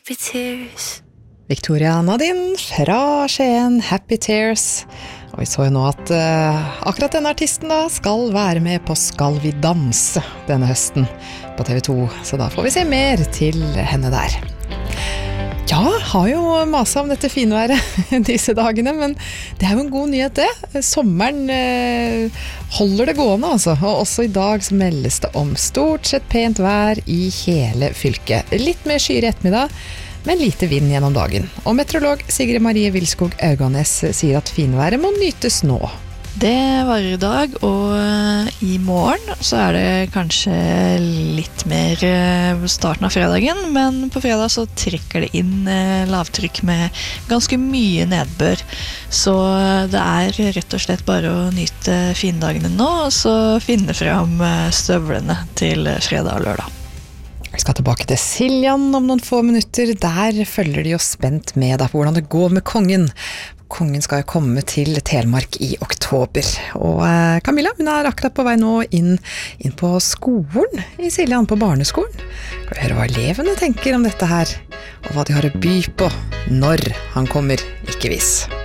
Happy Tears. Victoria Nadine fra Skien, Happy Tears. Og vi så jo nå at akkurat denne artisten da skal være med på Skal vi danse denne høsten på TV 2. Så da får vi se mer til henne der. Ja, har jo maset om dette finværet disse dagene, men det er jo en god nyhet det. Sommeren holder det gående altså, og også i dag så meldes det om stort sett pent vær i hele fylket. Litt mer skyer i ettermiddag, men lite vind gjennom dagen. Og meteorolog Sigrid Marie Vilskog Auganes sier at finværet må nytes nå. Det varer i dag, og i morgen så er det kanskje litt mer starten av fredagen, men på fredag så trekker det inn lavtrykk med ganske mye nedbør. Så det er rett og slett bare å nyte findagene nå, og så finne fram støvlene til fredag og lørdag. Vi skal tilbake til Siljan om noen få minutter. Der følger de jo spent med da, på hvordan det går med kongen. Kongen skal jo komme til Telemark i oktober. Og Camilla, hun er akkurat på vei nå inn på skolen i Siljan, på barneskolen. Skal vi høre hva elevene tenker om dette her, og hva de har å by på når han kommer, ikke vis.